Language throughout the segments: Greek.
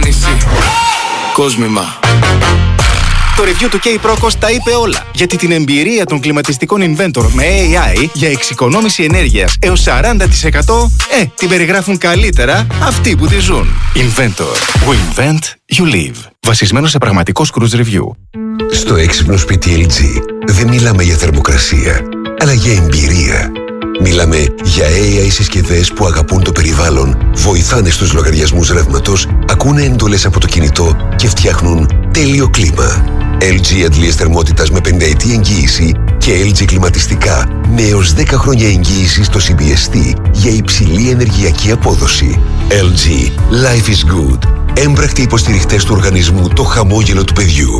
νησί. Κόσμημα. Το review του K-Procos τα είπε όλα. Γιατί την εμπειρία των κλιματιστικών Inventor με AI για εξοικονόμηση ενέργειας έως 40% την περιγράφουν καλύτερα αυτοί που τη ζουν. Inventor. We invent, you live. Βασισμένο σε πραγματικό cruise review. Στο έξυπνο σπίτι LG δεν μιλάμε για θερμοκρασία, αλλά για εμπειρία. Μιλάμε για AI συσκευές που αγαπούν το περιβάλλον, βοηθάνε στους λογαριασμούς ρεύματος, ακούνε εντολές από το κινητό και φτιάχνουν τέλειο κλίμα. LG αντλίες θερμότητας με 50ετή εγγύηση και LG κλιματιστικά με έως 10 χρόνια εγγύηση στο CBST για υψηλή ενεργειακή απόδοση. LG. Life is good. Έμπρακτοι υποστηριχτές του οργανισμού Το Χαμόγελο του Παιδιού.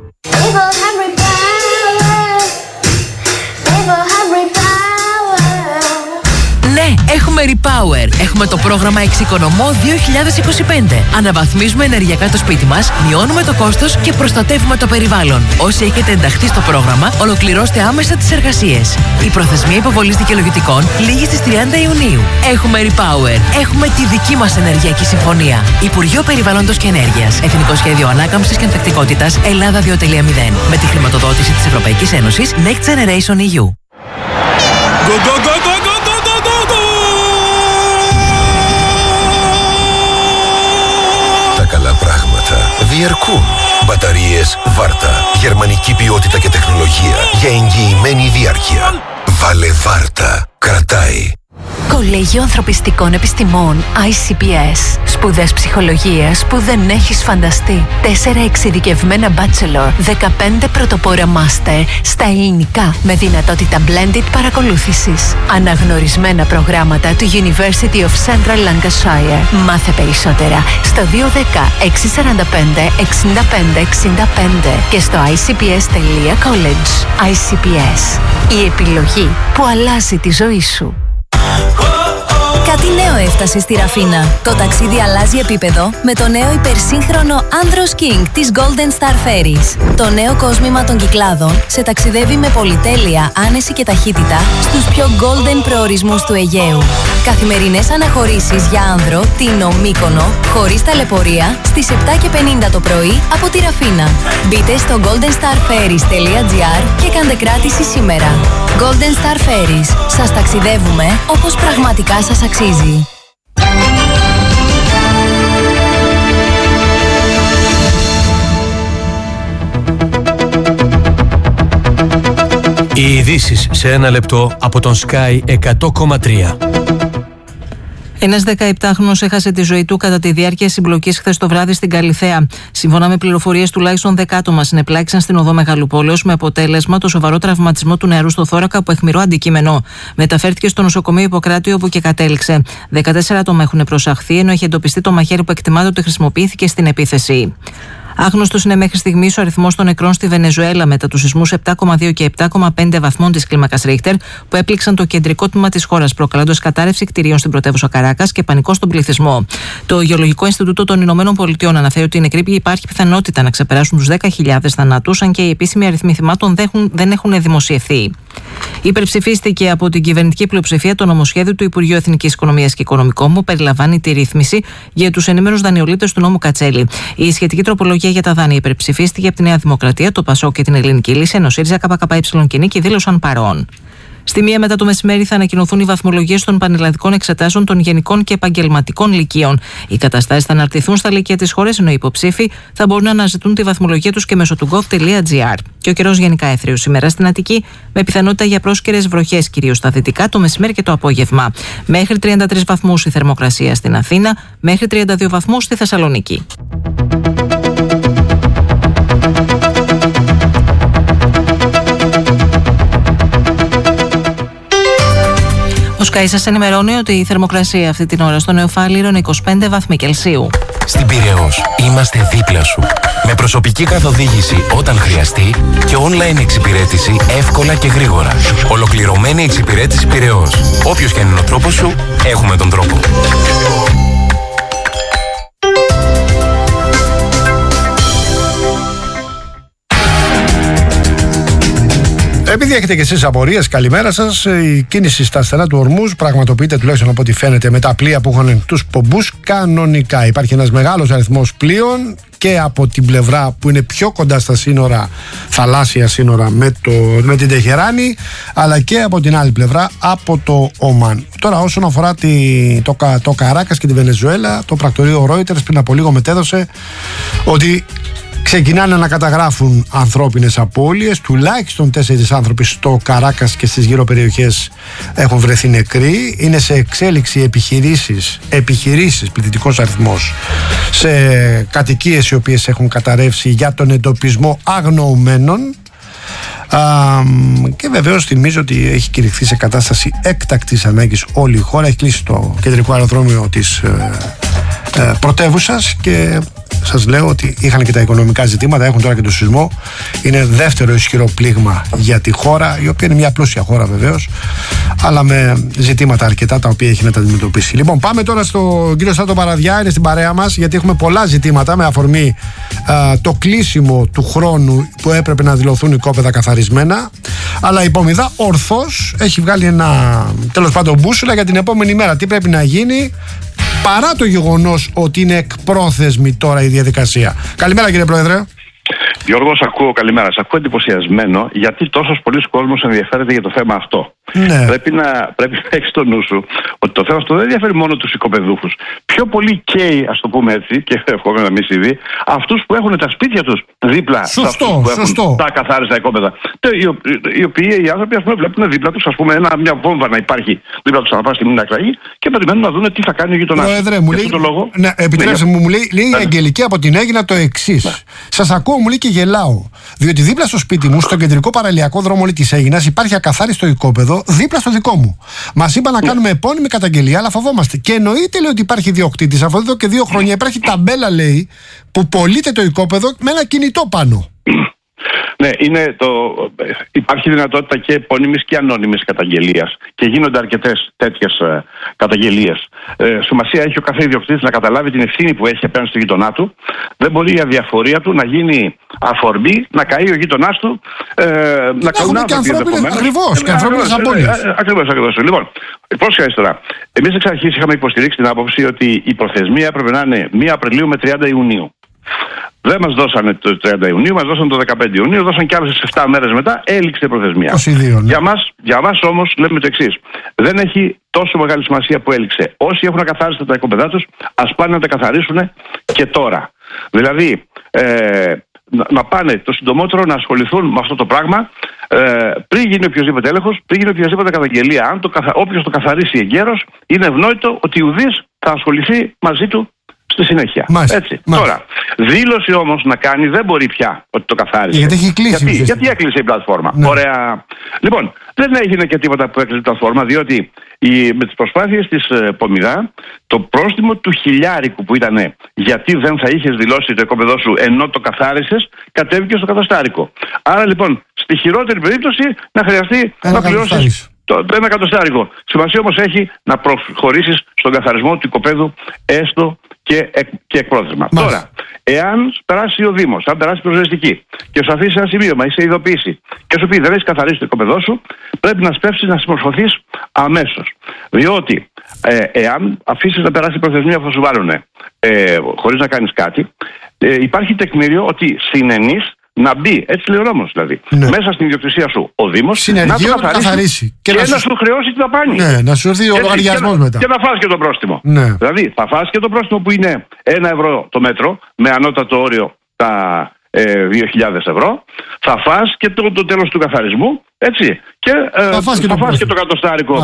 Ναι, έχουμε Repower. Έχουμε το πρόγραμμα Εξοικονομώ 2025. Αναβαθμίζουμε ενεργειακά το σπίτι μας, μειώνουμε το κόστος και προστατεύουμε το περιβάλλον. Όσοι έχετε ενταχθεί στο πρόγραμμα, ολοκληρώστε άμεσα τις εργασίες. Η προθεσμία υποβολής δικαιολογητικών λήγει στις 30 Ιουνίου. Έχουμε Repower. Έχουμε τη δική μας ενεργειακή συμφωνία. Υπουργείο Περιβάλλοντος και Ενέργειας. Εθνικό Σχέδιο Ανάκαμψης και Ανθεκτικότητας Ελλάδα 2.0. Με τη χρηματοδότηση της Ευρωπαϊκής Ένωσης Next Generation EU. Τα καλά πράγματα διαρκούν. Μπαταρίες Βάρτα. Γερμανική ποιότητα και τεχνολογία για εγγυημένη διάρκεια. Βάλε Βάρτα. Κρατάει. Κολέγιο Ανθρωπιστικών Επιστημών ICPS. Σπουδές ψυχολογίας που δεν έχεις φανταστεί. 4 εξειδικευμένα bachelor, 15 πρωτοπόρα master στα ελληνικά με δυνατότητα blended παρακολούθησης. Αναγνωρισμένα προγράμματα του University of Central Lancashire. Μάθε περισσότερα στο 210 645 65 65 και στο icps.college. ICPS. Η επιλογή που αλλάζει τη ζωή σου. Κάτι νέο έφτασε στη Ραφίνα. Το ταξίδι αλλάζει επίπεδο με το νέο υπερσύγχρονο Andros King της Golden Star Ferries. Το νέο κόσμημα των Κυκλάδων σε ταξιδεύει με πολυτέλεια, άνεση και ταχύτητα στους πιο golden προορισμούς του Αιγαίου. Καθημερινές αναχωρήσεις για άνδρο, Τίνο, Μύκονο, χωρίς ταλαιπωρία, στις 7:50 το πρωί από τη Ραφίνα. Μπείτε στο goldenstarferries.gr και κάντε κράτηση σήμερα. Golden Star Ferries. Σας ταξιδεύουμε όπως πραγματικά σας αξίζει. Οι ειδήσεις σε ένα λεπτό από τον Sky 100,3. Ένας 17χρονος έχασε τη ζωή του κατά τη διάρκεια συμπλοκής χθες το βράδυ στην Καλιθέα. Σύμφωνα με πληροφορίες, τουλάχιστον 10 άτομα συνεπλάκησαν στην οδό Μεγαλοπόλεως με αποτέλεσμα το σοβαρό τραυματισμό του νεαρού στο θώρακα από αιχμηρό αντικείμενο. Μεταφέρθηκε στο νοσοκομείο Ιπποκράτιο όπου και κατέληξε. 14 άτομα έχουν προσαχθεί, ενώ έχει εντοπιστεί το μαχαίρι που εκτιμάται ότι χρησιμοποιήθηκε στην επίθεση. Άγνωστος είναι μέχρι στιγμής ο αριθμός των νεκρών στη Βενεζουέλα μετά τους σεισμούς 7,2 και 7,5 βαθμών της κλίμακας Ρίχτερ που έπληξαν το κεντρικό τμήμα της χώρας, προκαλώντας κατάρρευση κτηρίων στην πρωτεύουσα Καράκας και πανικό στον πληθυσμό. Το Γεωλογικό Ινστιτούτο των Ηνωμένων Πολιτειών αναφέρει ότι οι νεκροί υπάρχει πιθανότητα να ξεπεράσουν τους 10.000 θανάτους, αν και οι επίσημοι αριθμοί θυμάτων δεν έχουν δημοσιευθεί. Υπερψηφίστηκε από την κυβερνητική πλειοψηφία το νομοσχέδιο του Υπουργείου Εθνικής Οικονομίας και Οικονομικών που περιλαμβάνει τη ρύθμιση για τους ενήμερους δανειολήπτες του νόμου Κατσέλη. Η σχετική τροπολογία για τα δάνεια υπερψηφίστηκε από τη Νέα Δημοκρατία, το ΠΑΣΟΚ και την Ελληνική Λύση, ενώ ΣΥΡΙΖΑ, ΚΚΕ και δήλωσαν παρόν. Στη 1 μετά το μεσημέρι θα ανακοινωθούν οι βαθμολογίες των πανελλαδικών εξετάσεων των γενικών και επαγγελματικών λυκείων. Οι καταστάσεις θα αναρτηθούν στα λύκεια της χώρας, ενώ οι υποψήφοι θα μπορούν να αναζητούν τη βαθμολογία τους και μέσω του gov.gr. Και ο καιρός γενικά έθριος σήμερα στην Αττική, με πιθανότητα για πρόσκαιρες βροχές, κυρίως στα δυτικά, το μεσημέρι και το απόγευμα. Μέχρι 33 βαθμούς η θερμοκρασία στην Αθήνα, μέχρι 32 βαθμούς στη Θεσσαλονίκη. Ο Sky σας ενημερώνει ότι η θερμοκρασία αυτή την ώρα στο Νεοφάλιρο είναι 25 βαθμοί Κελσίου. Στην Πειραιώς είμαστε δίπλα σου. Με προσωπική καθοδήγηση όταν χρειαστεί και online εξυπηρέτηση εύκολα και γρήγορα. Ολοκληρωμένη εξυπηρέτηση Πειραιώς. Όποιος και αν είναι ο τρόπος σου, έχουμε τον τρόπο. Επειδή έχετε και εσείς απορίες, καλημέρα σας. Η κίνηση στα στενά του Ορμούζ πραγματοποιείται, τουλάχιστον από ό,τι φαίνεται, με τα πλοία που έχουν τους πομπούς κανονικά. Υπάρχει ένας μεγάλος αριθμός πλοίων και από την πλευρά που είναι πιο κοντά στα σύνορα, θαλάσσια σύνορα με την Τεχεράνη, αλλά και από την άλλη πλευρά από το Ομάν. Τώρα, όσον αφορά το Καράκας και τη Βενεζουέλα, το πρακτορείο Reuters πριν από λίγο μετέδωσε ότι ξεκινάνε να καταγράφουν ανθρώπινες απώλειες. Τουλάχιστον 4 άνθρωποι στο Καράκας και στις γύρω περιοχές έχουν βρεθεί νεκροί. Είναι σε εξέλιξη επιχειρήσεις, πληθυντικός αριθμός, σε κατοικίες οι οποίες έχουν καταρρεύσει για τον εντοπισμό αγνοουμένων. Και βεβαίως θυμίζω ότι έχει κηρυχθεί σε κατάσταση έκτακτης ανάγκης όλη η χώρα. Έχει κλείσει το κεντρικό αεροδρόμιο της πρωτεύουσας και σας λέω ότι είχαν και τα οικονομικά ζητήματα, έχουν τώρα και το σεισμό. Είναι δεύτερο ισχυρό πλήγμα για τη χώρα, η οποία είναι μια πλούσια χώρα βεβαίως, αλλά με ζητήματα αρκετά τα οποία έχει να τα αντιμετωπίσει. Λοιπόν, πάμε τώρα στον κύριο Στράτο Παραδιά, είναι στην παρέα μας, γιατί έχουμε πολλά ζητήματα με αφορμή το κλείσιμο του χρόνου που έπρεπε να δηλωθούν οικόπεδα καθαρισμένα. Αλλά η Πομιδά ορθώς έχει βγάλει ένα, τέλος πάντων, μπούσουλα για την επόμενη μέρα. Τι πρέπει να γίνει, παρά το γεγονός ότι είναι εκπρόθεσμη τώρα η διαδικασία. Καλημέρα, κύριε Πρόεδρε. Γιώργο, καλημέρα. Σας ακούω εντυπωσιασμένο γιατί τόσος πολλής κόσμος ενδιαφέρεται για το θέμα αυτό. Ναι. Πρέπει να έχεις στο νου σου ότι το θέμα αυτό δεν ενδιαφέρει μόνο τους οικοπεδούχους. Πιο πολύ καίει, ας το πούμε έτσι, και εύχομαι να μην συμβεί, αυτούς που έχουν τα σπίτια τους δίπλα σε αυτούς που έχουν τα καθάριστα οικόπεδα. Οι οποίοι οι άνθρωποι, ας πούμε, βλέπουν δίπλα τους, ας πούμε, μια βόμβα να υπάρχει δίπλα τους να πάει στη μήνα κραγή και περιμένουν να δουν τι θα κάνει ο γειτονάς. Πρόεδρε, μου λέει, επιτρέψτε μου, λέει η Αγγελική από την Αίγινα το εξής. Ναι. Σας ακούω, μου λέει, και γελάω. Διότι δίπλα στο σπίτι μου, στον κεντρικό παραλιακό δρόμο της Αίγινας, υπάρχει ακαθάριστο οικόπεδο δίπλα στο δικό μου. Μας είπαν να κάνουμε επώνυμη καταγγελία, αλλά φοβόμαστε. Και εννοείται, λέει, ότι υπάρχει ιδιοκτήτης. Αφού εδώ και 2 χρόνια υπάρχει ταμπέλα, λέει, που πωλείται το οικόπεδο με ένα κινητό πάνω. Ναι, υπάρχει δυνατότητα και επώνυμης και ανώνυμης καταγγελίας και γίνονται αρκετές τέτοιες καταγγελίες. Σημασία έχει ο κάθε ιδιοκτήτης να καταλάβει την ευθύνη που έχει απέναντι στο γειτονά του. Δεν μπορεί η αδιαφορία του να γίνει αφορμή να καεί ο γειτονάς του, να καούν άνθρωποι ενδεχομένως. Ακριβώς, και ανθρώπινες απώλειες. Ακριβώς. Λοιπόν, πρόσεχε τώρα. Εμείς εξ αρχής είχαμε υποστηρίξει την άποψη ότι η προθεσμία έπρεπε να είναι 1 Απριλίου με 30 Ιουνίου. Δεν μας δώσανε το 30 Ιουνίου, μας δώσανε το 15 Ιουνίου, δώσαν κι άλλες 7 μέρες μετά, έληξε η προθεσμία. 22, ναι. Για μας όμως λέμε το εξής. Δεν έχει τόσο μεγάλη σημασία που έληξε. Όσοι έχουν ακαθάριστα τα οικόπεδά τους, ας πάνε να τα καθαρίσουν και τώρα. Δηλαδή, να πάνε το συντομότερο να ασχοληθούν με αυτό το πράγμα πριν γίνει οποιοδήποτε έλεγχος, πριν γίνει οποιαδήποτε καταγγελία. Αν όποιος το καθαρίσει εγκαίρος, είναι ευνόητο ότι η ουδής θα ασχοληθεί μαζί του στη συνέχεια. Έτσι. Τώρα, δήλωση όμως να κάνει δεν μπορεί πια ότι το καθάρισε. Γιατί έχει κλείσει. Γιατί έκλεισε η πλατφόρμα. Ναι. Ωραία. Λοιπόν, δεν έγινε και τίποτα που έκλεισε η πλατφόρμα, διότι με τις προσπάθειες της Πομιδά, το πρόστιμο του 1.000 που ήταν γιατί δεν θα είχες δηλώσει το οικόπεδό σου ενώ το καθάρισες, κατέβηκε στο κατοστάρικο. Άρα λοιπόν, στη χειρότερη περίπτωση να χρειαστεί να πληρώσεις το 1 εκατοστάρικο. Σημασία όμως έχει να προχωρήσεις στον καθαρισμό του οικοπαίδου έστω και εκπρόθεσμα. Τώρα, εάν περάσει ο Δήμος, αν περάσει προσβεστική και σου αφήσει ένα σημείωμα ή σε ειδοποιήσει και σου πει δεν έχεις καθαρίσει το οικοπεδό σου, πρέπει να σπεύσεις να συμμορφωθείς αμέσως. Διότι εάν αφήσεις να περάσει η προθεσμία που θα σου βάλουν χωρίς να κάνεις κάτι, υπάρχει τεκμήριο ότι συνενείς να μπει, έτσι λέει ο νόμος δηλαδή, μέσα στην ιδιοκτησία σου ο Δήμος να το καθαρίσει και να σου χρεώσει την δαπάνη. Ναι, να σου έρθει ο λογαριασμός μετά. Και να φας και το πρόστιμο. Ναι. Δηλαδή θα φας και το πρόστιμο που είναι 1 ευρώ το μέτρο, με ανώτατο όριο τα 2.000 ευρώ, θα φας και το τέλος του καθαρισμού, έτσι, και θα φας και το κατοστάρικο.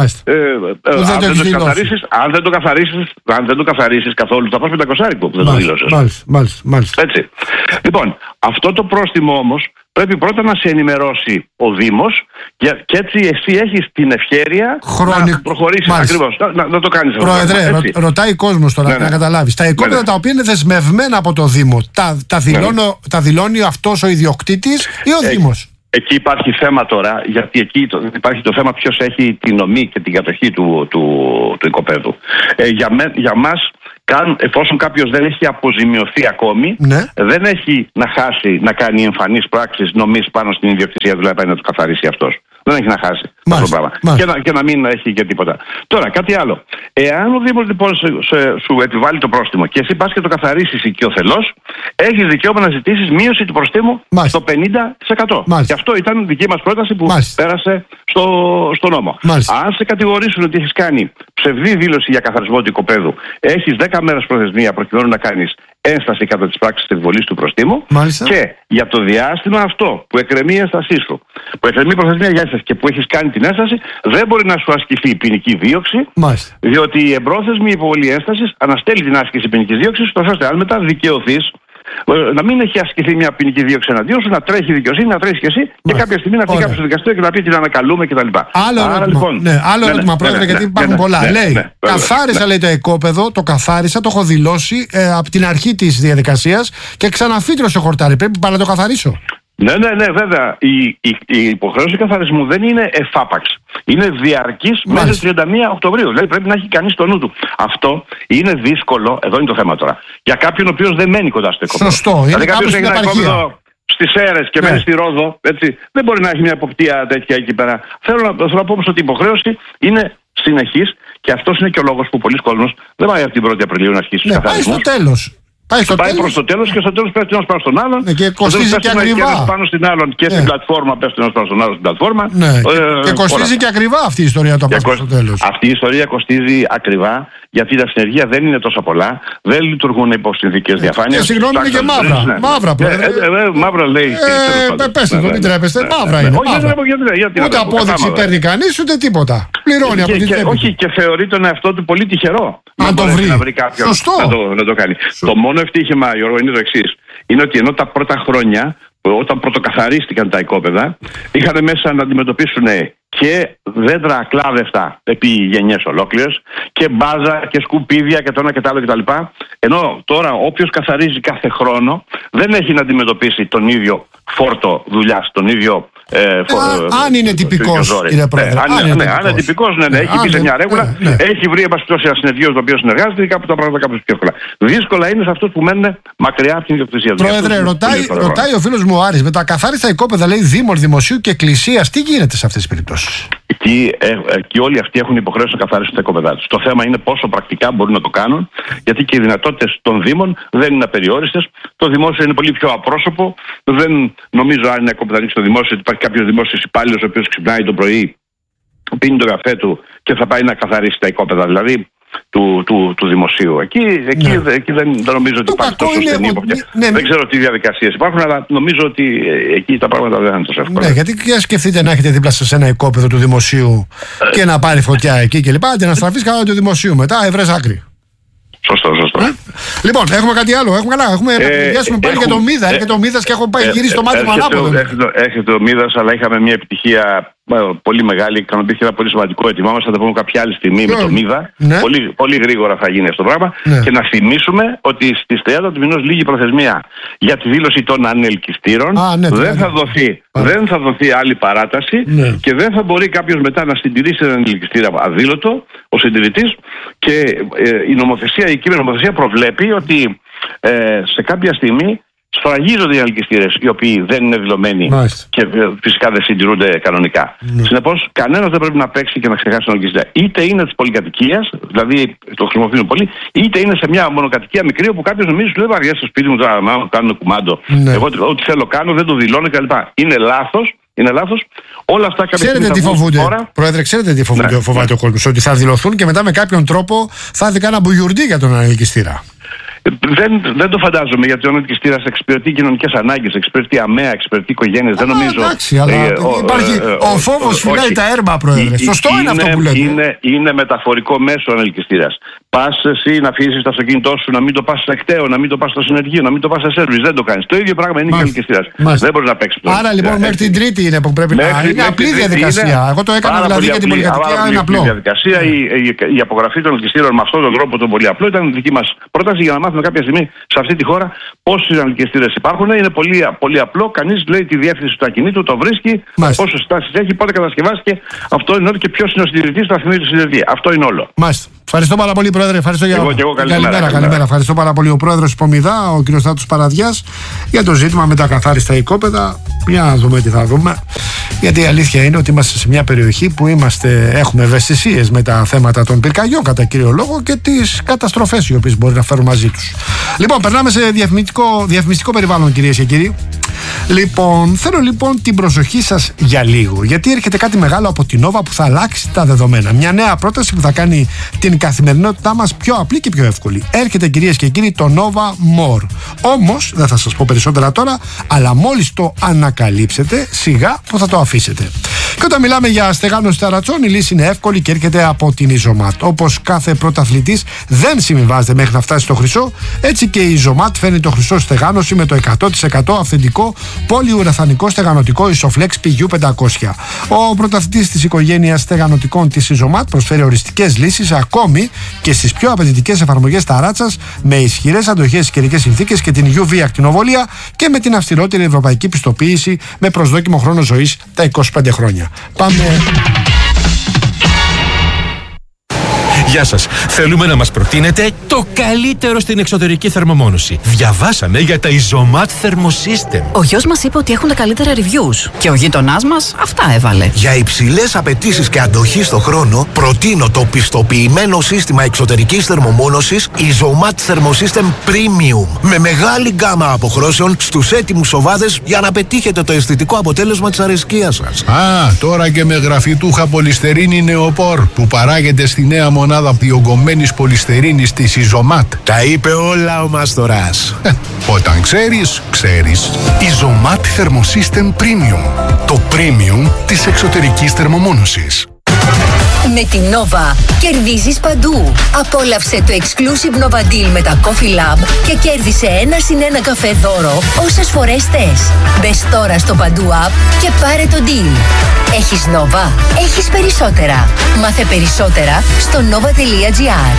Αν δεν το καθαρίσεις καθόλου, θα φας 500 που δεν το δήλωσες. Μάλιστα. Έτσι. Λοιπόν, αυτό το πρόστιμο όμως πρέπει πρώτα να σε ενημερώσει ο Δήμος και έτσι εσύ έχεις την ευχέρεια να προχωρήσεις ακριβώς, να το κάνεις. Πρόεδρε, ρωτάει κόσμος τώρα να καταλάβεις. Τα οικόπεδα τα οποία είναι δεσμευμένα από το Δήμο, τα δηλώνει αυτός ο ιδιοκτήτης ή ο Δήμος? Εκεί υπάρχει θέμα τώρα, γιατί εκεί υπάρχει το θέμα ποιος έχει τη νομή και την κατοχή του οικοπαίδου. Για μας εφόσον κάποιος δεν έχει αποζημιωθεί ακόμη, δεν έχει να χάσει να κάνει εμφανείς πράξεις νομής πάνω στην ιδιοκτησία, δηλαδή να το καθαρίσει αυτός. Δεν έχει να χάσει αυτό το πράγμα. Και να μην έχει και τίποτα. Τώρα, κάτι άλλο. Εάν ο Δήμος λοιπόν σου επιβάλλει το πρόστιμο και εσύ πας και το καθαρίσεις οικειοθελώς, έχεις δικαίωμα να ζητήσεις μείωση του προστίμου στο 50%. Και αυτό ήταν δική μας πρόταση που πέρασε στο νόμο. Αν σε κατηγορήσουν ότι έχεις κάνει ψευδή δήλωση για καθαρισμό του οικοπαίδου, έχεις 10 μέρες προθεσμία προκειμένου να κάνεις ένσταση κατά της πράξης της επιβολής του προστίμου. Και για το διάστημα αυτό που εκκρεμεί η ένστασή σου, που εκκρεμεί προθεσμία για ένσταση και που έχεις κάνει την ένσταση, δεν μπορεί να σου ασκηθεί ποινική δίωξη, διότι η εμπρόθεσμη υποβολή ένστασης αναστέλει την άσκηση ποινικής δίωξης, ώστε αν μετά δικαιωθείς, να μην έχει ασκηθεί μια ποινική δίωξη εναντίον σου, να τρέχει η δικαιοσύνη, να τρέχει και εσύ και κάποια στιγμή να πει κάποιο στο δικαστήριο και να πει την ανακαλούμε κτλ. Άλλο ερώτημα, Πρόεδρε, γιατί υπάρχουν πολλά. Λέει, καθάρισα, λέει, το οικόπεδο, το καθάρισα, το έχω δηλώσει από την αρχή της διαδικασίας και ξαναφύτρωσε χορτάρι. Πρέπει πάλι να το καθαρίσω. Ναι, βέβαια. Η υποχρέωση καθαρισμού δεν είναι εφάπαξ. Είναι διαρκής μέχρι 31 Οκτωβρίου. Δηλαδή πρέπει να έχει κανείς στο νου του. Αυτό είναι δύσκολο, εδώ είναι το θέμα τώρα, για κάποιον ο οποίος δεν μένει κοντά στο οικόπεδο. Σωστό. Δηλαδή κάποιος έχει ένα οικόπεδο στις Σέρρες και μένει στη Ρόδο, έτσι, δεν μπορεί να έχει μια εποπτεία τέτοια εκεί πέρα. Θέλω να πω όμως ότι η υποχρέωση είναι συνεχής και αυτός είναι και ο λόγος που πολλοί κόσμος δεν πάει από την 1η Απριλίου να αρχίσει τους καθαρισμούς. Πάει στο τέλος. Πάει προς το τέλος και στο τέλος πέφτει ένας πάνω στον άλλον. Και κοστίζει και ακριβά. Πάνω στην άλλον και στην πλατφόρμα, πέφτει ένας πάνω στον άλλον στην πλατφόρμα. Και κοστίζει και ακριβά αυτή η ιστορία το πας στο τέλος. Αυτή η ιστορία κοστίζει ακριβά γιατί τα συνεργεία δεν είναι τόσο πολλά, δεν λειτουργούν υπό συνθήκες διαφάνειας. Συγγνώμη, είναι και μαύρα. Μαύρα, Πρόεδρε. Μαύρα λέει. Πέστε το, μην τρέπεστε. Μαύρα είναι. Ούτε απόδειξη παίρνει κανείς, ούτε τίποτα. Πληρώνει από την τσέπη. Όχι, και θεωρεί τον εαυτό του πολύ τυχερό. Αν το βρει κάποιον να το κάνει. Το μόνο ευτύχημα, Γιώργο, είναι το εξής. Είναι ότι ενώ τα πρώτα χρόνια, όταν πρωτοκαθαρίστηκαν τα οικόπεδα, είχαν μέσα να αντιμετωπίσουν και δέντρα ακλάδευτα επί γενιές ολόκληρες και μπάζα και σκουπίδια και το ένα και το άλλο κτλ. Ενώ τώρα όποιος καθαρίζει κάθε χρόνο δεν έχει να αντιμετωπίσει τον ίδιο φόρτο δουλειάς, τον ίδιο αν είναι τυπικός, κύριε Πρόεδρε. Αν είναι τυπικός, έχει πει σε μια ρέγουλα, έχει βρει ένα συνεργείο το οποίο συνεργάζεται, κάπου τα πράγματα κάπως πιο εύκολα. Δύσκολα είναι σε αυτούς που μένουν μακριά από την ιδιοκτησία του. Πρόεδρε, ρωτάει ο φίλος μου ο Άρης, με τα καθάριστα οικόπεδα, λέει, Δήμων, Δημοσίου και Εκκλησίας, τι γίνεται σε αυτές τις περιπτώσεις? Εκεί όλοι αυτοί έχουν υποχρέωση να καθαρίσουν τα οικόπεδά τους. Το θέμα είναι πόσο πρακτικά μπορούν να το κάνουν, γιατί και οι δυνατότητες των Δήμων δεν είναι απεριόριστες. Το δημόσιο είναι πολύ πιο απρόσωπο. Δεν νομίζω, αν είναι ακόμα να ανοίξει το δημόσιο, ότι υπάρχει κάποιος δημόσιος υπάλληλος ο οποίος ξυπνάει το πρωί, πίνει τον καφέ του και θα πάει να καθαρίσει τα οικόπεδα. Δηλαδή του δημοσίου. Εκεί δεν νομίζω ότι υπάρχει τόσο στενή υποπτία. Δεν ξέρω τι διαδικασίες υπάρχουν, αλλά νομίζω ότι εκεί τα πράγματα δεν είναι τόσο εύκολα. Ναι, γιατί και σκεφτείτε να έχετε δίπλα σας ένα οικόπεδο του δημοσίου και να πάρει φωτιά εκεί κλπ. Και να στραφείς κατά του δημοσίου μετά, ευρές άκρη. Σωστό. Λοιπόν, έχουμε κάτι άλλο. Έχουμε να κουβεντιάσουμε πάλι για το Μίδα. Έρχεται το Μίδας και έχω πάει γυρίσει το μάτι μου ανάποδο. Έρχεται το Μίδας, αλλά είχαμε μια επιτυχία πολύ μεγάλη. Ικανοποιήθηκε ένα πολύ σημαντικό έτοιμά μας. Θα το πούμε κάποια άλλη στιγμή με το Μίδα. Πολύ γρήγορα θα γίνει αυτό το πράγμα. Και να θυμίσουμε ότι στις 30 του μηνός λίγη προθεσμία για τη δήλωση των ανελκυστήρων. Δεν θα δοθεί άλλη παράταση και δεν θα μπορεί κάποιος μετά να συντηρήσει έναν ανελκυστήρα αδήλωτο, ο συντηρητής. Και η κείμενη νομοθεσία προβλέπει ότι σε κάποια στιγμή σφραγίζονται οι ανελκυστήρες οι οποίοι δεν είναι δηλωμένοι και φυσικά δεν συντηρούνται κανονικά. Συνεπώς, κανένας δεν πρέπει να παίξει και να ξεχάσει τον ανελκυστήρα. Είτε είναι της πολυκατοικίας, δηλαδή το χρησιμοποιούν πολύ, είτε είναι σε μια μονοκατοικία μικρή όπου κάποιος νομίζει ότι δεν βαριέσαι στο σπίτι μου τώρα να κάνω κουμάντο. Εγώ ό,τι θέλω κάνω, δεν το δηλώνω κλπ. Είναι λάθος. Όλα αυτά κάποια στιγμή. Ξέρετε τι φοβούνται, Πρόεδρε, φοβάται ο κόσμος? Ότι θα δηλωθούν και μετά με κάποιον τρόπο θα δει κάνα μπουγιουρντί για τον ανελκυστήρα. Δεν το φαντάζομαι, γιατί ο ανελκυστήρας εξυπηρετεί κοινωνικές ανάγκες, εξυπηρετεί αμαία, εξυπηρετεί οικογένειες. Δεν νομίζω. Εντάξει, αλλά υπάρχει ο φόβος φυλάει τα έρμα, Πρόεδρε. Σωστό είναι αυτό που λέτε. Είναι μεταφορικό μέσο ο ανελκυστήρας. Πας εσύ να αφήσεις το αυτοκίνητό σου, να μην το πας στο εκταίο, να μην το πας στο συνεργείο, να μην το πας σε σέρβις. Δεν το κάνεις. Το ίδιο πράγμα είναι και ο ανελκυστήρας. Δεν μπορεί να παίξει. Άρα λοιπόν μέχρι την Τρίτη είναι που πρέπει να. Είναι απλή διαδικασία. Εγώ το έκανα δηλαδή για την πολυκατοικία. Η διαδικασία, η απογραφή των ανελκυστήρων με αυτόν τον τρόπο τον πολύ απλό ήταν δική μας πρόταση για να μάθουν μάθουμε κάποια στιγμή σε αυτή τη χώρα πόσοι ανελκυστήρες υπάρχουν. Είναι πολύ, πολύ απλό. Κανείς λέει τη διεύθυνση του ακινήτου, το βρίσκει, πόσες στάσεις έχει, πότε κατασκευάστηκε. Αυτό είναι όλο και ποιος είναι ο συντηρητής του Αθηνίου του Συντηρητή. Αυτό είναι όλο. Μάλιστα. Ευχαριστώ πάρα πολύ, Πρόεδρε. Ευχαριστώ για καλημέρα. Ευχαριστώ πάρα πολύ ο Πρόεδρος Πομιδά, ο κ. Στάτους Παραδιάς, για το ζήτημα με τα καθάριστα οικόπεδα. Για να δούμε τι θα δούμε. Γιατί η αλήθεια είναι ότι είμαστε σε μια περιοχή που έχουμε ευαισθησίες με τα θέματα των πυρκαγιών κατά κύριο λόγο και τις καταστροφές οι οποίες μπορεί να φέρουν μαζί τους. Λοιπόν, περνάμε σε διαφημιστικό περιβάλλον, κυρίες και κύριοι. Λοιπόν, θέλω την προσοχή σας για λίγο, γιατί έρχεται κάτι μεγάλο από την Nova που θα αλλάξει τα δεδομένα. Μια νέα πρόταση που θα κάνει την καθημερινότητά μας πιο απλή και πιο εύκολη. Έρχεται, κυρίες και κύριοι, το Nova More. Όμως, δεν θα σας πω περισσότερα τώρα, αλλά μόλις το ανακαλύψετε, σιγά που θα το αφήσετε. Και όταν μιλάμε για στεγάνωση ταρατσών, η λύση είναι εύκολη και έρχεται από την Isomat. Όπως κάθε πρωταθλητής δεν συμβιβάζεται μέχρι να φτάσει στο χρυσό, έτσι και η Isomat φέρνει το χρυσό στεγάνωση με το 100% αυθεντικό πολυουραθανικό στεγανοτικό Isoflex PU500. Ο πρωταθλητής της οικογένειας στεγανοτικών της Isomat προσφέρει οριστικές λύσεις ακόμη και στις πιο απαιτητικές εφαρμογές ταράτσας, με ισχυρές αντοχές στις καιρικές συνθήκες και την UV ακτινοβολία και με την αυστηρότερη ευρωπαϊκή πιστοποίηση με προσδόκιμο χρόνο ζωής τα 25 χρόνια. Πάμε. Γεια σας. Θέλουμε να μας προτείνετε το καλύτερο στην εξωτερική θερμομόνωση. Διαβάσαμε για τα Isomat Thermosystem. Ο γιος μας είπε ότι έχουν τα καλύτερα reviews και ο γείτονάς μας αυτά έβαλε. Για υψηλές απαιτήσεις και αντοχή στο χρόνο, προτείνω το πιστοποιημένο σύστημα εξωτερικής θερμομόνωσης Isomat Thermosystem Premium. Με μεγάλη γκάμα αποχρώσεων στους έτοιμους σοβάδες για να πετύχετε το αισθητικό αποτέλεσμα της αρεσκίας σας. Τώρα και με γραφιτούχα πολυστερίνη νεοπόρ που παράγεται στη νέα μονάδα διογκωμένης πολυστερίνης της Isomat. Τα είπε όλα ο Μάστορας. Όταν ξέρεις, ξέρεις. Isomat Thermosystem Premium. Το premium της εξωτερικής θερμομόνωσης. Με την Nova κερδίζεις παντού. Απόλαυσε το exclusive Nova Deal με τα Coffee Lab και κέρδισε 1+1 καφέ δώρο όσες φορές θες. Μπες τώρα στο Παντού App και πάρε το deal. Έχεις Nova, έχεις περισσότερα. Μάθε περισσότερα στο nova.gr.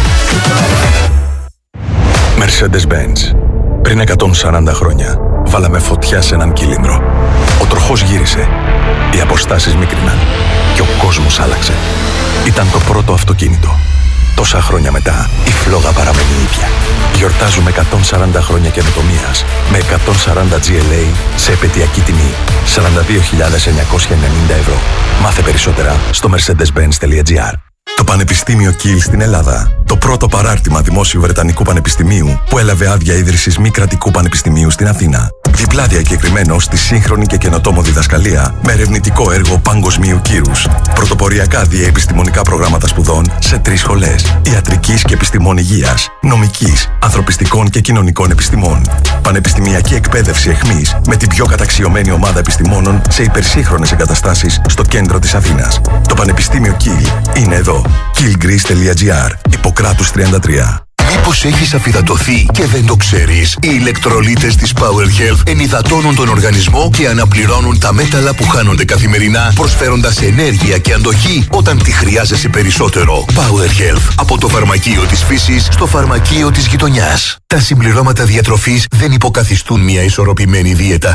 Mercedes-Benz. Πριν 140 χρόνια βάλαμε φωτιά σε έναν κύλινδρο. Ο τροχός γύρισε, οι αποστάσεις μικρινάν και ο κόσμος άλλαξε. Ήταν το πρώτο αυτοκίνητο. Τόσα χρόνια μετά, η φλόγα παραμένει ίδια. Γιορτάζουμε 140 χρόνια καινοτομίας με 140 GLA σε επαιτειακή τιμή 42.990 ευρώ. Μάθε περισσότερα στο mercedes-benz.gr. Το Πανεπιστήμιο Kiel στην Ελλάδα. Το πρώτο παράρτημα δημόσιου Βρετανικού Πανεπιστημίου που έλαβε άδεια ίδρυσης μη κρατικού πανεπιστημίου στην Αθήνα. Διπλά διακεκριμένο στη σύγχρονη και καινοτόμο διδασκαλία με ερευνητικό έργο παγκοσμίου κύρους. Πρωτοποριακά διαεπιστημονικά προγράμματα σπουδών σε 3 σχολές. Ιατρικής και επιστημών υγείας, νομικής, ανθρωπιστικών και κοινωνικών επιστημών. Πανεπιστημιακή εκπαίδευση εχμής με την πιο καταξιωμένη ομάδα επιστημόνων σε υπερσύγχρονες εγκαταστάσεις στο κέντρο της Αθήνας. Το Πανεπιστήμιο Kiel είναι εδώ. kielgreece.gr. Ιπποκράτους 33. Μήπως έχεις αφυδατωθεί και δεν το ξέρεις? Οι ηλεκτρολίτες της Power Health ενυδατώνουν τον οργανισμό και αναπληρώνουν τα μέταλλα που χάνονται καθημερινά, προσφέροντας ενέργεια και αντοχή όταν τη χρειάζεσαι περισσότερο. Power Health. Από το φαρμακείο της φύσης στο φαρμακείο της γειτονιάς. Τα συμπληρώματα διατροφής δεν υποκαθιστούν μια ισορροπημένη δίαιτα.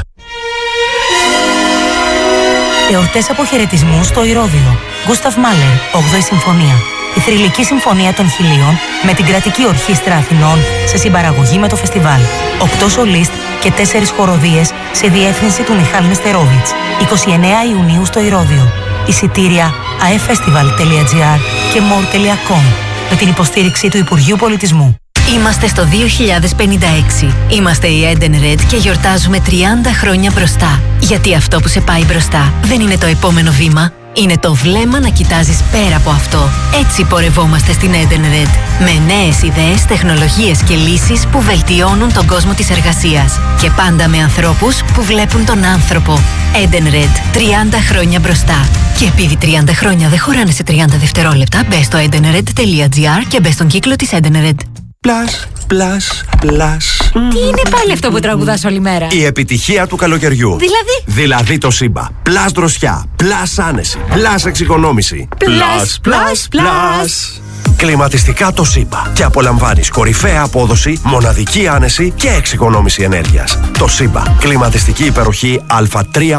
Εορτές αποχαιρετισμού στο Ηρώδειο. Γκούσταβ Μάλερ, 8η Συμφωνία. Η θρυλική συμφωνία των Χιλίων με την Κρατική Ορχήστρα Αθηνών σε συμπαραγωγή με το φεστιβάλ. 8 σολίστ και 4 χοροδίες σε διεύθυνση του Μιχάλη Νεστερόβιτς. 29 Ιουνίου στο Ηρώδειο. Εισιτήρια aeffestival.gr και more.com με την υποστήριξη του Υπουργείου Πολιτισμού. Είμαστε στο 2056. Είμαστε η Eden Red και γιορτάζουμε 30 χρόνια μπροστά. Γιατί αυτό που σε πάει μπροστά δεν είναι το επόμενο βήμα. Είναι το βλέμμα να κοιτάζεις πέρα από αυτό. Έτσι πορευόμαστε στην Eden Red. Με νέες ιδέες, τεχνολογίες και λύσεις που βελτιώνουν τον κόσμο της εργασίας. Και πάντα με ανθρώπους που βλέπουν τον άνθρωπο. Eden Red. 30 χρόνια μπροστά. Και επειδή 30 χρόνια δεν χωράνε σε 30 δευτερόλεπτα, μπες στο edenred.gr και μπες στον κύκλο της Eden Red. Πλας, πλας, πλας. Τι είναι πάλι αυτό που τραγουδάς όλη μέρα? Η επιτυχία του καλοκαιριού. Δηλαδή το Σύμπα. Πλας δροσιά, πλας άνεση, πλας εξοικονόμηση. Πλας, πλας, πλας. Κλιματιστικά Toshiba. Και απολαμβάνεις κορυφαία απόδοση, μοναδική άνεση και εξοικονόμηση ενέργειας. Toshiba. Κλιματιστική υπεροχή Α3+.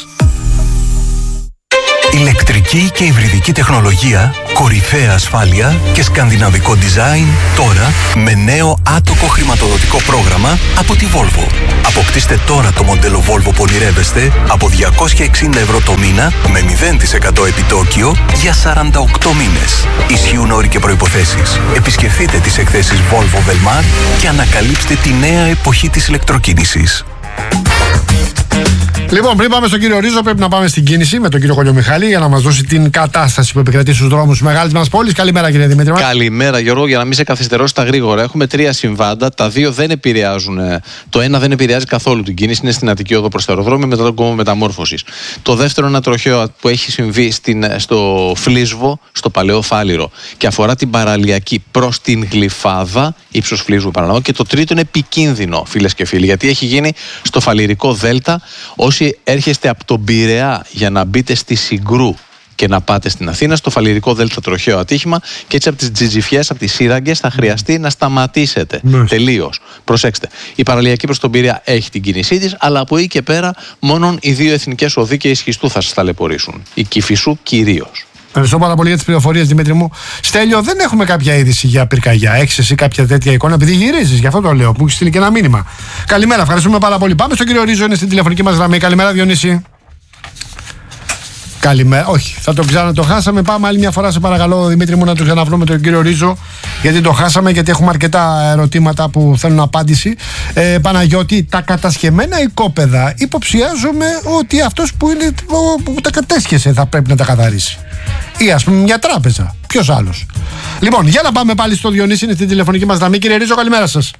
Ηλεκτρική και υβριδική τεχνολογία, κορυφαία ασφάλεια και σκανδιναβικό design τώρα με νέο άτοκο χρηματοδοτικό πρόγραμμα από τη Volvo. Αποκτήστε τώρα το μοντέλο Volvo που ονειρεύεστε από 260 ευρώ το μήνα με 0% επιτόκιο για 48 μήνες. Ισχύουν όροι και προϋποθέσεις. Επισκεφτείτε τις εκθέσεις Volvo Velmar και ανακαλύψτε τη νέα εποχή της ηλεκτροκίνησης. Λοιπόν, πριν πάμε στον κύριο Ρίζο, πρέπει να πάμε στην κίνηση με τον κύριο Κολιομιχάλη για να μας δώσει την κατάσταση που επικρατεί στους δρόμους της μεγάλης μας πόλης. Καλημέρα, κύριε Δημήτρη. Καλημέρα, Γιώργο. Για να μην σε καθυστερώσει τα γρήγορα, έχουμε 3 συμβάντα. Τα 2 δεν επηρεάζουν. Το ένα δεν επηρεάζει καθόλου την κίνηση. Είναι στην Αττική Οδό προς το αεροδρόμιο μετά τον κόμμα μεταμόρφωσης. Το δεύτερο είναι ένα τροχαίο που έχει συμβεί στο Φλίσβο, στο Παλαιό Φάληρο και αφορά την παραλιακή προς την Γλυφάδα, ύψος Φλίσβου παραλαμβάνω. Και το τρίτο είναι επικίνδυνο, φίλες και φίλοι, γιατί έχει γίνει στο Φαληρικό Δέλτα. Όσοι έρχεστε από τον Πειραιά για να μπείτε στη Συγκρού και να πάτε στην Αθήνα, στο Φαληρικό Δέλτα τροχαίο ατύχημα και έτσι από τις Τζιτζιφιές, από τις Σύραγγες θα χρειαστεί να σταματήσετε τελείως. Προσέξτε, η παραλιακή προς τον Πειραιά έχει την κίνησή της, αλλά από εκεί και πέρα μόνον οι 2 εθνικές οδοί και η Σχιστού θα σας ταλαιπωρήσουν. Η Κηφισού κυρίως. Ευχαριστώ πάρα πολύ για τις πληροφορίες, Δημήτρη μου. Στέλιο, δεν έχουμε κάποια είδηση για πυρκαγιά. Έχεις εσύ κάποια τέτοια εικόνα, επειδή γυρίζεις, γι' αυτό το λέω, που έχεις στείλει και ένα μήνυμα. Καλημέρα, ευχαριστούμε πάρα πολύ. Πάμε στον κύριο Ρίζο, είναι στην τηλεφωνική μας γραμμή. Καλημέρα, Διονύση. Καλημέρα. Όχι, θα το χάσαμε. Πάμε άλλη μια φορά, σε παρακαλώ, Δημήτρη μου, να το ξαναβρούμε τον κύριο Ρίζο. Γιατί το χάσαμε, γιατί έχουμε αρκετά ερωτήματα που θέλουν απάντηση. Παναγιώτη, τα κατασχεμένα οικόπεδα υποψιάζομαι ότι αυτός που τα κατέσχεσε θα πρέπει να τα καθαρίσει. Ή ας πούμε μια τράπεζα. Ποιος άλλος. Λοιπόν, για να πάμε πάλι στο Διονύση, είναι στην τηλεφωνική μας γραμμή. Κύριε Ρίζο, καλημέρα σας.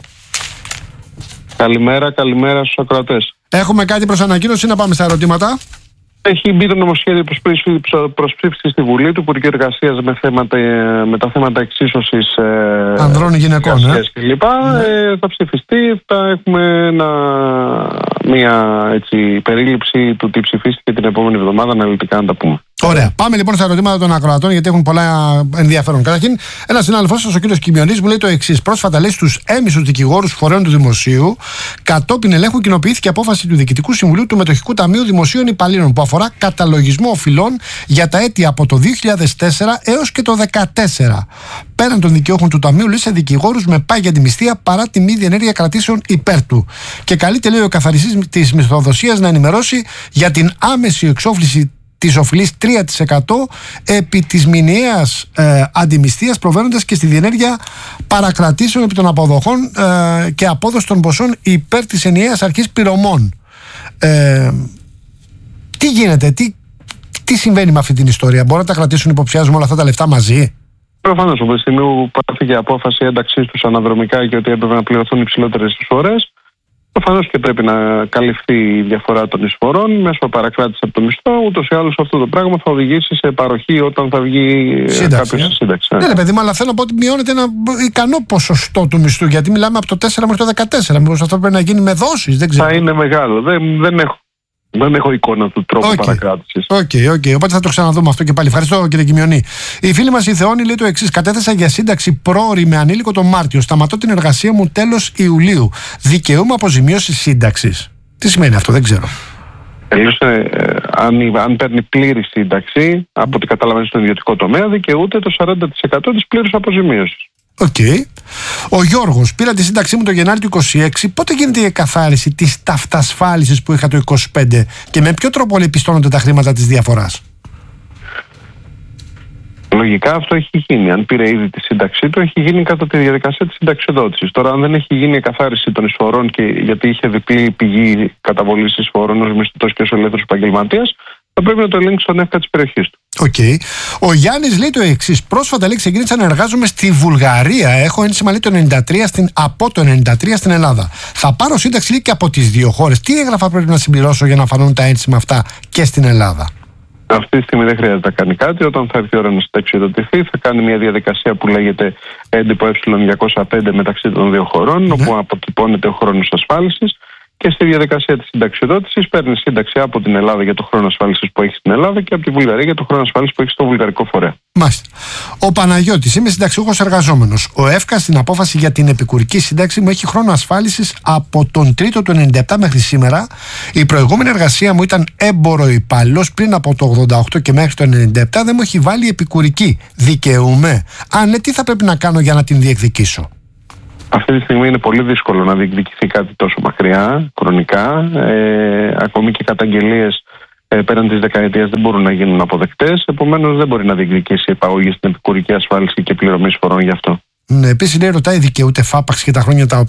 Καλημέρα στους ακροατές. Έχουμε κάτι προς ανακοίνωση, να πάμε στα ερωτήματα. Έχει μπει το νομοσχέδιο προς ψήφιση στη Βουλή του Υπουργείου Εργασίας με τα θέματα εξίσωσης ανδρών γυναικών κλπ. Θα ψηφιστεί, θα έχουμε μια περίληψη του τι ψηφίστηκε την επόμενη εβδομάδα, αναλυτικά να τα πούμε. Ωραία. Πάμε λοιπόν στα ερωτήματα των ακροατών, γιατί έχουν πολλά ενδιαφέρον. Καταρχήν, ένας συνάδελφός σας, ο κ. Κιμιονής, μου λέει το εξής. Πρόσφατα, λέει, στους έμμυσους δικηγόρους φορέων του Δημοσίου, κατόπιν ελέγχου κοινοποιήθηκε απόφαση του Διοικητικού Συμβουλίου του Μετοχικού Ταμείου Δημοσίων Υπαλλήλων, που αφορά καταλογισμό οφειλών για τα έτη από το 2004 έως και το 2014. Πέραν των δικαιούχων του Ταμείου, λέει, σε δικηγόρους με πάγια αντιμισθία παρά τη μη διενέργεια κρατήσεων υπέρ του. Και καλείται, λέει, ο καθαριστής της μισθοδοσίας να ενημερώσει για την άμεση εξόφληση της οφειλής 3% επί της μηνιαίας αντιμισθίας, προβαίνοντας και στη διενέργεια παρακρατήσεων επί των αποδοχών και απόδοση των ποσών υπέρ της ενιαίας αρχής πληρωμών. Τι γίνεται, τι συμβαίνει με αυτή την ιστορία? Μπορούν να τα κρατήσουν, υποψιάζουμε, όλα αυτά τα λεφτά μαζί? Προφανώς, από τη στιγμή που πάρθηκε απόφαση ένταξής τους αναδρομικά και ότι έπρεπε να πληρωθούν υψηλότερες εισφορές, προφανώς και πρέπει να καλυφθεί η διαφορά των εισφορών μέσω παρακράτησης από το μισθό. Ούτως ή άλλως αυτό το πράγμα θα οδηγήσει σε παροχή όταν θα βγει κάποιος στη σύνταξη. Ναι, παιδί μου, αλλά θέλω να πω ότι μειώνεται ένα ικανό ποσοστό του μισθού. Γιατί μιλάμε από το 4 μέχρι το 14. Μήπως αυτό πρέπει να γίνει με δόσεις? Δεν ξέρω. Θα είναι μεγάλο. Δεν έχω εικόνα του τρόπου παρακράτησης. Οκ. Οπότε θα το ξαναδούμε αυτό και πάλι. Ευχαριστώ, κύριε Κιμιονή. Η φίλη μας η Θεόνη λέει το εξής. Κατέθεσα για σύνταξη πρόωρη με ανήλικο τον Μάρτιο. Σταματώ την εργασία μου τέλος Ιουλίου. Δικαιούμαι αποζημίωση σύνταξης? Τι σημαίνει αυτό? Δεν ξέρω. Αν παίρνει πλήρη σύνταξη, από ό,τι καταλαβαίνει στον ιδιωτικό τομέα, δικαιούται το 40% της πλήρους αποζημίωσης. Οκ. Ο Γιώργος, πήρα τη σύνταξή μου το Γενάρη του 26. Πότε γίνεται η εκαθάριση της ταυτασφάλισης που είχα το 25 και με ποιο τρόπο πιστώνονται τα χρήματα της διαφοράς? Λογικά αυτό έχει γίνει. Αν πήρε ήδη τη σύνταξή του, έχει γίνει κατά τη διαδικασία της συνταξιοδότησης. Τώρα, αν δεν έχει γίνει η εκαθάριση των εισφορών και γιατί είχε διπλή πηγή καταβολής εισφορών ως μισθωτός και ως ελεύθερος επαγγελματίας, θα πρέπει να το ελέγξει στον ΕΦΚΑ της περιοχής του. Ο Γιάννης λέει το εξής. Πρόσφατα, λέει, ξεκίνησα να εργάζομαι στη Βουλγαρία. Έχω ένσημα, λέει, από το 93 στην Ελλάδα. Θα πάρω σύνταξη, λέει, και από τις δύο χώρες. Τι έγγραφα πρέπει να συμπληρώσω για να φανούν τα ένσημα αυτά και στην Ελλάδα? Αυτή τη στιγμή δεν χρειάζεται να κάνει κάτι. Όταν θα έρθει η ώρα να συνταξιοδοτηθεί, θα κάνει μια διαδικασία που λέγεται έντυπο Ε205 μεταξύ των δύο χωρών, όπου αποτυπώνεται ο χρόνος ασφάλισης Και στη διαδικασία της συνταξιοδότησης παίρνει σύνταξη από την Ελλάδα για το χρόνο ασφάλισης που έχει στην Ελλάδα και από τη Βουλγαρία για το χρόνο ασφάλισης που έχει στο βουλγαρικό φορέα. Μάλιστα. Ο Παναγιώτης, είμαι συνταξιούχος εργαζόμενος. Ο ΕΦΚΑ στην απόφαση για την επικουρική σύνταξη μου έχει χρόνο ασφάλισης από τον 3ο του 97 μέχρι σήμερα. Η προηγούμενη εργασία μου ήταν έμπορο υπάλληλος πριν από το 88 και μέχρι το 97 δεν μου έχει βάλει επικουρική. Δικαιούμαι? Αν ναι, τι θα πρέπει να κάνω για να την διεκδικήσω? Αυτή τη στιγμή είναι πολύ δύσκολο να διεκδικηθεί κάτι τόσο μακριά, χρονικά. Ακόμη και καταγγελίες πέραν της δεκαετίας δεν μπορούν να γίνουν αποδεκτές. Επομένως, δεν μπορεί να διεκδικήσει επαγωγή στην επικουρική ασφάλιση και πληρωμή εισφορών γι' αυτό. Ναι, επίσης, ρωτάει, δικαιούται φάπαξ και τα χρόνια τα οποία